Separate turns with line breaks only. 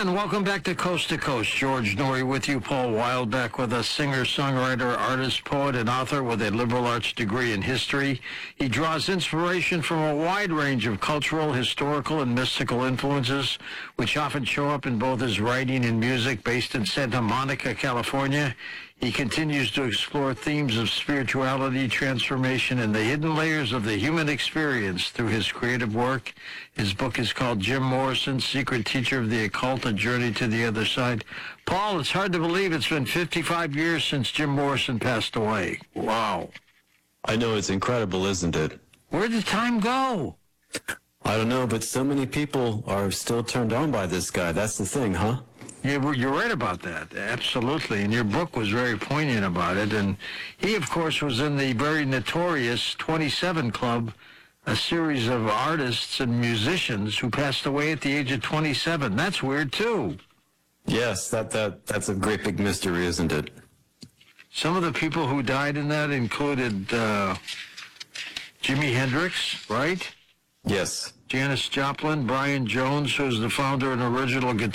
And welcome back to Coast. George Norrie with you, Paul Wildbeck with us, singer, songwriter, artist, poet, and author with a liberal arts degree in history. He draws inspiration from a wide range of cultural, historical, and mystical influences, which often show up in both his writing and music. Based in Santa Monica, California, he continues to explore themes of spirituality, transformation, and the hidden layers of the human experience through his creative work. His book is called Jim Morrison, Secret Teacher of the Occult, A Journey to the Other Side. Paul, it's hard to believe it's been 55 years since Jim Morrison passed away. Wow.
I know, it's incredible, isn't it?
Where did time go?
I don't know, but so many people are still turned on by this guy. That's the thing, huh?
Yeah, you're right about that, absolutely. And your book was very poignant about it. And he, of course, was in the very notorious 27 Club, a series of artists and musicians who passed away at the age of 27. That's weird, too.
Yes, that's a great big mystery, isn't it?
Some of the people who died in that included Jimi Hendrix, right?
Yes.
Janis Joplin, Brian Jones, who's the founder and original guitarist.